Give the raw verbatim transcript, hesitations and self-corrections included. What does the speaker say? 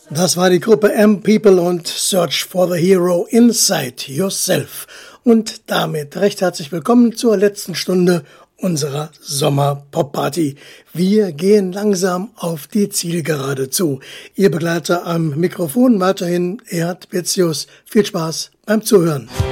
Das war die Gruppe M-People und Search for the Hero Inside Yourself. Und damit recht herzlich willkommen zur letzten Stunde unserer Sommer-Pop-Party. Wir gehen langsam auf die Zielgerade zu. Ihr Begleiter am Mikrofon weiterhin Erhard Petzius. Viel Spaß beim Zuhören.